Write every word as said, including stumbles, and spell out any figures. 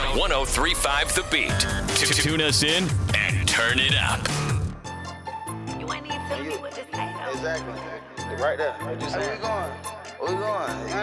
one oh three point five The Beat. T- Tune us in and turn it up. You ain't even tell me what to say, though. Exactly. Right there. What you saying? Where we going? Where we going?